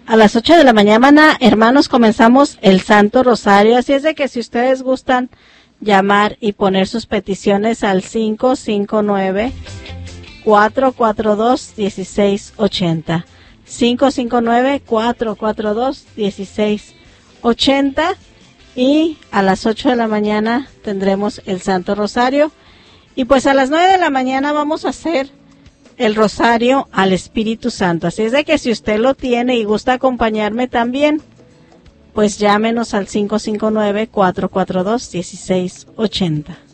A las 8 de la mañana, hermanos, comenzamos el Santo Rosario, así es de que si ustedes gustan llamar y poner sus peticiones al 559-442-1680. 559-442-1680 y a las 8 de la mañana tendremos el Santo Rosario y pues a las 9 de la mañana vamos a hacer el Rosario al Espíritu Santo. Así es de que si usted lo tiene y gusta acompañarme también, pues llámenos al 559-442-1680.